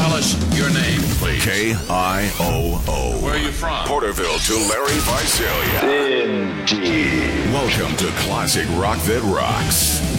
tell us your name, please. KIOO. Where are you from? Porterville to Larry Visalia. Indeed. Welcome to Classic Rock That Rocks.